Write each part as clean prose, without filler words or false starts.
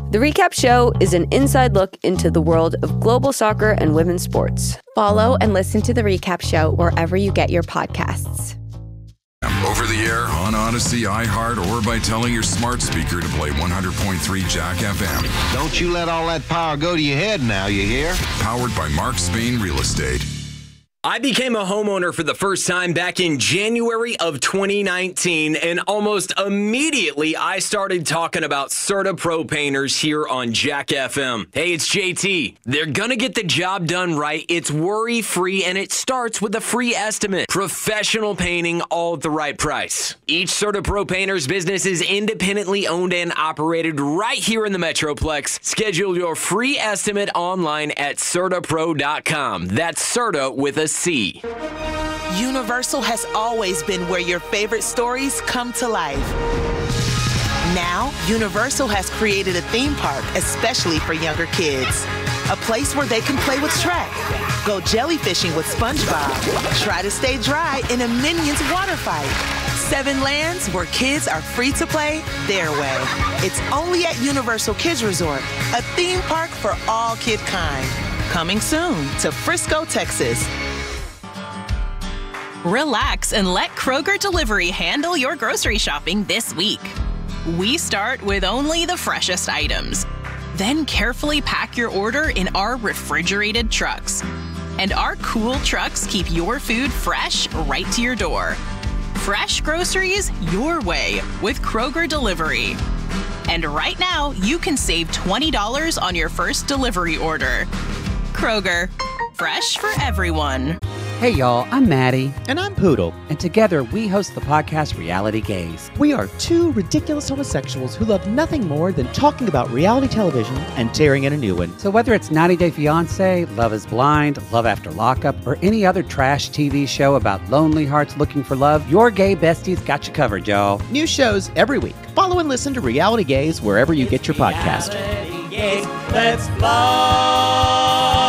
The Recap Show is an inside look into the world of global soccer and women's sports. Follow and listen to The Recap Show wherever you get your podcasts. Over the air, on Odyssey, iHeart, or by telling your smart speaker to play 100.3 Jack FM. Don't you let all that power go to your head now, you hear? Powered by Mark Spain Real Estate. I became a homeowner for the first time back in January of 2019, and almost immediately I started talking about CertaPro painters here on Jack FM. Hey, it's JT. They're gonna get the job done right. It's worry-free, and it starts with a free estimate. Professional painting, all at the right price. Each CertaPro painter's business is independently owned and operated right here in the Metroplex. Schedule your free estimate online at CertaPro.com. That's Certa with a C. Universal has always been where your favorite stories come to life. Now, Universal has created a theme park especially for younger kids. A place where they can play with Shrek, go jellyfishing with SpongeBob, try to stay dry in a Minions water fight. 7 lands where kids are free to play their way. It's only at Universal Kids Resort, a theme park for all kid kind. Coming soon to Frisco, Texas. Relax and let Kroger Delivery handle your grocery shopping this week. We start with only the freshest items. Then carefully pack your order in our refrigerated trucks. And our cool trucks keep your food fresh right to your door. Fresh groceries your way with Kroger Delivery. And right now, you can save $20 on your first delivery order. Kroger, fresh for everyone. Hey y'all, I'm Maddie. And I'm Poodle. And together we host the podcast Reality Gaze. We are 2 ridiculous homosexuals who love nothing more than talking about reality television and tearing in a new one. So whether it's 90 Day Fiance, Love is Blind, Love After Lockup, or any other trash TV show about lonely hearts looking for love, your gay besties got you covered, y'all. New shows every week. Follow and listen to Reality Gaze wherever you get your podcast. Reality Gaze, let's love.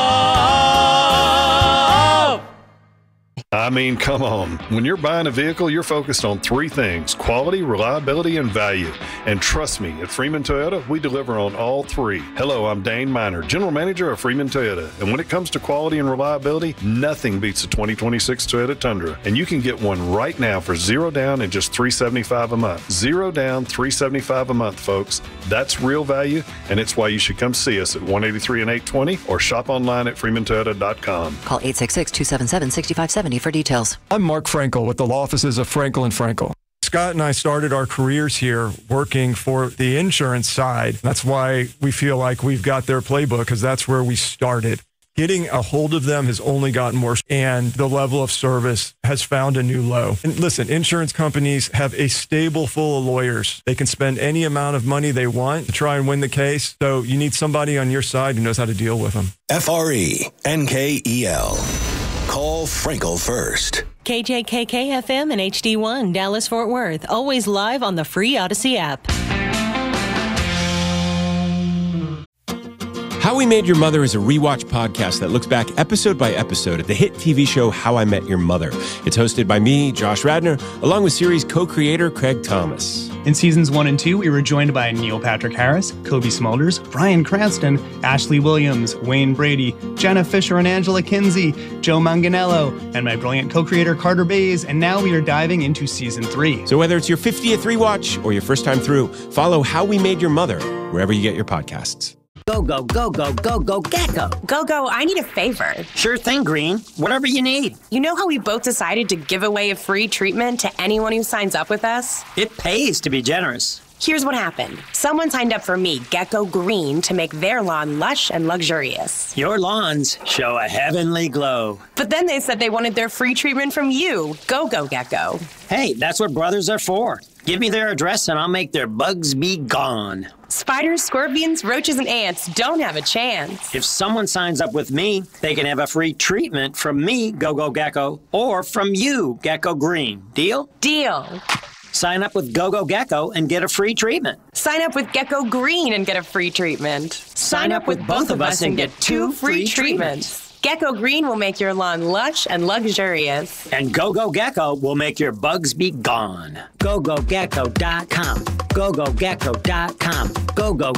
I mean, come on. When you're buying a vehicle, you're focused on 3 things: quality, reliability, and value. And trust me, at Freeman Toyota, we deliver on all 3. Hello, I'm Dane Miner, General Manager of Freeman Toyota. And when it comes to quality and reliability, nothing beats the 2026 Toyota Tundra. And you can get one right now for 0 down and just $375 a month. 0 down, $375 a month, folks. That's real value, and it's why you should come see us at 183 and 820 or shop online at freemantoyota.com. Call 866-277-6570 for details. I'm Mark Frankel with the law offices of Frankel & Frankel. Scott and I started our careers here working for the insurance side. That's why we feel like we've got their playbook, because that's where we started. Getting a hold of them has only gotten worse, and the level of service has found a new low. And listen, insurance companies have a stable full of lawyers. They can spend any amount of money they want to try and win the case. So you need somebody on your side who knows how to deal with them. FRENKEL. Call Frankel first. KJKK FM and HD1, Dallas Fort Worth. Always live on the free Odyssey app. How We Made Your Mother is a rewatch podcast that looks back episode by episode at the hit TV show How I Met Your Mother. It's hosted by me, Josh Radnor, along with series co-creator Craig Thomas. In seasons 1 and 2, we were joined by Neil Patrick Harris, Kobe Smulders, Bryan Cranston, Ashley Williams, Wayne Brady, Jenna Fisher and Angela Kinsey, Joe Manganiello, and my brilliant co-creator Carter Bays, and now we are diving into season 3. So whether it's your 50th rewatch or your first time through, follow How We Made Your Mother wherever you get your podcasts. Go, go, go, go, go, go, Gecko. Go, go, I need a favor. Sure thing, Green. Whatever you need. You know how we both decided to give away a free treatment to anyone who signs up with us? It pays to be generous. Here's what happened. Someone signed up for me, Gecko Green, to make their lawn lush and luxurious. Your lawns show a heavenly glow. But then they said they wanted their free treatment from you, Go Go Gecko. Hey, that's what brothers are for. Give me their address and I'll make their bugs be gone. Spiders, scorpions, roaches, and ants don't have a chance. If someone signs up with me, they can have a free treatment from me, Go Go Gecko, or from you, Gecko Green. Deal? Deal. Sign up with Go Go Gecko and get a free treatment. Sign up with Gecko Green and get a free treatment. Sign up with both of us and get 2 free treatments. Gecko Green will make your lawn lush and luxurious. And Go Go Gecko will make your bugs be gone. GoGoGecko.com. GoGoGecko.com. Go Go